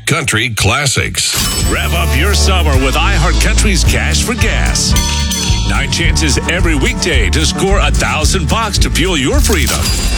iHeartCountry classics. Rev up your summer with iHeartCountry's Cash for Gas. 9 chances every weekday to score $1,000 to fuel your freedom.